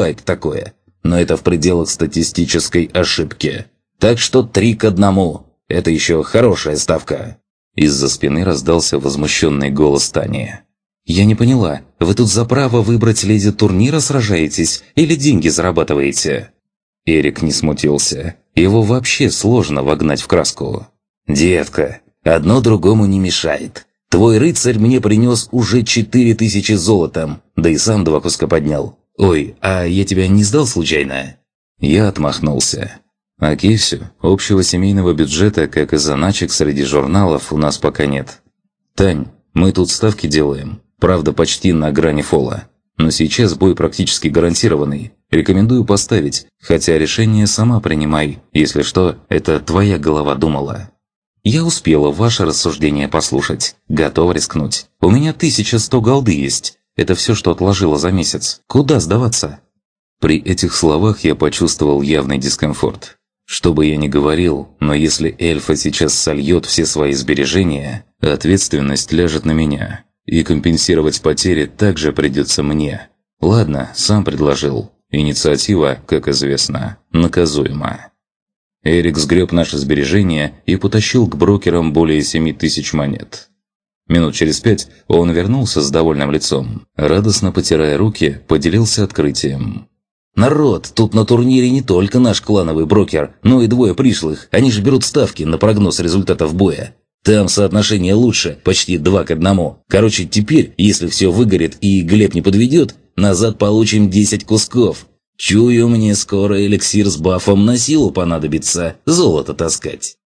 бывает такое. Но это в пределах статистической ошибки. Так что 3-1. Это еще хорошая ставка». Из-за спины раздался возмущенный голос Тани. «Я не поняла, вы тут за право выбрать леди турнира сражаетесь или деньги зарабатываете?» Эрик не смутился. Его вообще сложно вогнать в краску. «Детка, одно другому не мешает. Твой рыцарь мне принес уже 4000 золотом, да и сам 2 куска поднял. Ой, а я тебя не сдал случайно?» Я отмахнулся. А Кисю общего семейного бюджета, как и заначек среди журналов, у нас пока нет. «Тань, мы тут ставки делаем, правда почти на грани фола. Но сейчас бой практически гарантированный. Рекомендую поставить, хотя решение сама принимай. Если что, это твоя голова думала». «Я успела ваше рассуждение послушать. Готова рискнуть. У меня 1100 голды есть. Это все, что отложила за месяц. Куда сдаваться?» При этих словах я почувствовал явный дискомфорт. Что бы я ни говорил, но если эльфа сейчас сольет все свои сбережения, ответственность ляжет на меня. И компенсировать потери также придется мне. Ладно, сам предложил. Инициатива, как известно, наказуема. Эрик сгреб наши сбережения и потащил к брокерам более 7000 монет. Минут через 5 он вернулся с довольным лицом. Радостно потирая руки, поделился открытием. «Народ, тут на турнире не только наш клановый брокер, но и 2 пришлых. Они же берут ставки на прогноз результатов боя. Там соотношение лучше, почти 2-1. Короче, теперь, если все выгорит и Глеб не подведет, назад получим 10 кусков. Чую, мне скоро эликсир с бафом на силу понадобится золото таскать».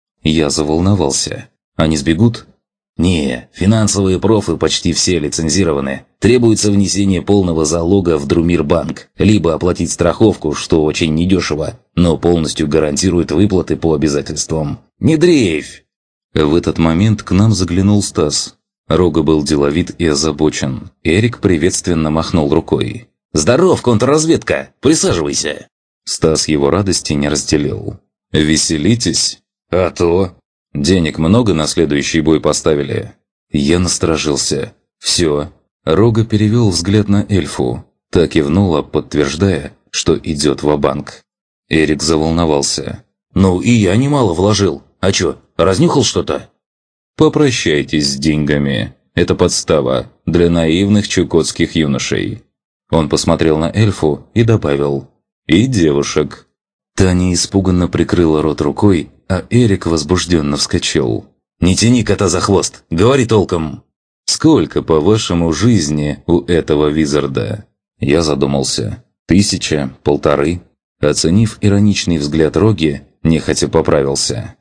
Я заволновался. «Они сбегут?» «Не, финансовые профы почти все лицензированы. Требуется внесение полного залога в Друмирбанк, либо оплатить страховку, что очень недешево, но полностью гарантирует выплаты по обязательствам. Не дрейфь!» В этот момент к нам заглянул Стас. Рога был деловит и озабочен. Эрик приветственно махнул рукой. «Здоров, контрразведка! Присаживайся!» Стас его радости не разделил. «Веселитесь?» «А то!» «Денег много на следующий бой поставили?» Я насторожился. «Все». Рога перевел взгляд на эльфу. Та кивнула, подтверждая, что идет ва-банк. Эрик заволновался. «Ну и я немало вложил. А чё, разнюхал что-то?» «Попрощайтесь с деньгами. Это подстава для наивных чукотских юношей». Он посмотрел на эльфу и добавил: «И девушек». Таня испуганно прикрыла рот рукой, а Эрик возбужденно вскочил. «Не тяни кота за хвост, говори толком!» «Сколько, по-вашему, жизни у этого визарда?» Я задумался. 1000, 1,5. Оценив ироничный взгляд Роги, нехотя поправился.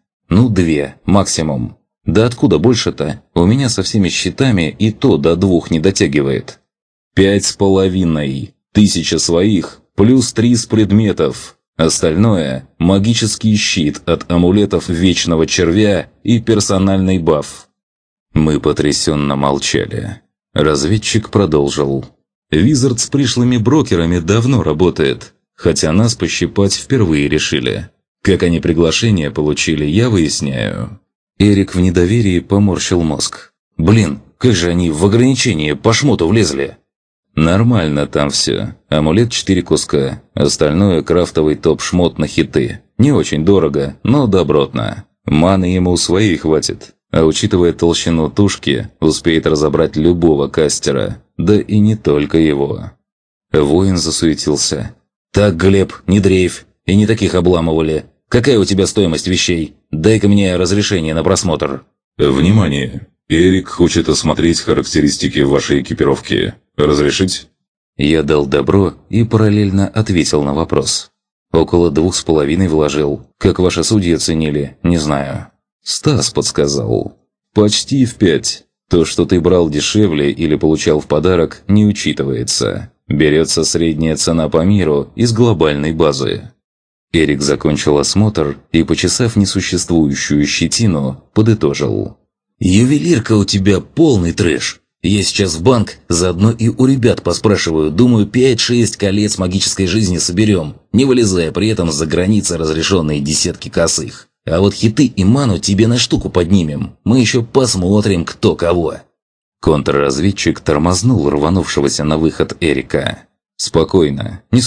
2 максимум. Да откуда больше-то? У меня со всеми счетами и то до 2 не дотягивает. 5,5. 1000 своих, плюс 3 с предметов. Остальное – магический щит от амулетов Вечного Червя и персональный баф. Мы потрясенно молчали. Разведчик продолжил. «Визард с пришлыми брокерами давно работает, хотя нас пощипать впервые решили. Как они приглашение получили, я выясняю». Эрик в недоверии поморщил мозг. «Блин, как же они в ограничение по шмоту влезли?» «Нормально там все. Амулет 4 куска. Остальное крафтовый топ-шмот на хиты. Не очень дорого, но добротно. Маны ему своей хватит. А учитывая толщину тушки, успеет разобрать любого кастера. Да и не только его». Воин засуетился. «Так, Глеб, не дрейфь. И не таких обламывали. Какая у тебя стоимость вещей? Дай-ка мне разрешение на просмотр». «Внимание! Эрик хочет осмотреть характеристики вашей экипировки. Разрешить?» Я дал добро и параллельно ответил на вопрос. «Около 2,5 вложил. Как ваши судьи оценили, не знаю». Стас подсказал. «Почти в 5. То, что ты брал дешевле или получал в подарок, не учитывается. Берется средняя цена по миру из глобальной базы». Эрик закончил осмотр и, почесав несуществующую щетину, подытожил. «Ювелирка у тебя полный трэш. Я сейчас в банк, заодно и у ребят поспрашиваю. Думаю, 5-6 колец магической жизни соберем, не вылезая при этом за границы разрешенные десятки косых. А вот хиты и ману тебе на штуку поднимем. Мы еще посмотрим, кто кого». Контрразведчик тормознул рванувшегося на выход Эрика. «Спокойно, не